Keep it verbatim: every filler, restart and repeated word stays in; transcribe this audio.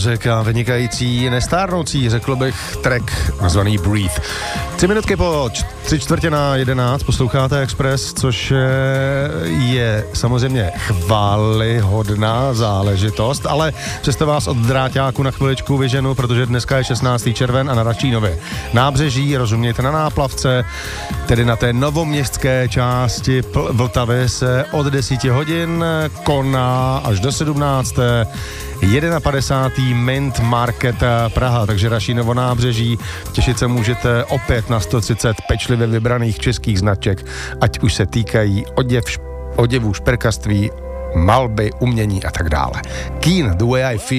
obrázek a vynikající, nestárnoucí, řekl bych, track nazvaný Breathe. Tři minutky po tři čtvrtě na jedenáct posloucháte Express, což je samozřejmě chvályhodná záležitost, ale přesto vás od dráťáku na chviličku vyženu, protože dneska je šestnáctý červen a na Račínově nábřeží, rozumějte na Náplavce, tedy na té novoměstské části Pl- Vltavy se od deseti hodin koná až do sedmnácté padesátý první Mint Market Praha, takže Rašínovo nábřeží, těšit se můžete opět na sto třicet pečlivě vybraných českých značek, ať už se týkají oděv, oděvů, šperkaství, malby, umění a tak dále. Keen, The Way I Feel.